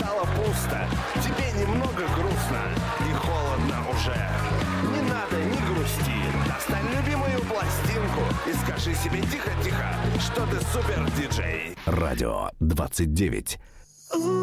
стало пусто, тебе немного грустно и холодно уже. Не надо, не грусти, достань любимую пластинку и скажи себе тихо-тихо, что ты супер диджей. Радио 29.